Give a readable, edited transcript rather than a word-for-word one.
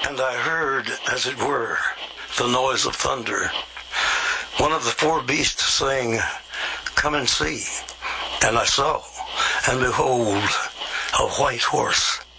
And I heard, as it were, the noise of thunder. One of the four beasts saying, "Come and see." And I saw, and behold, a white horse.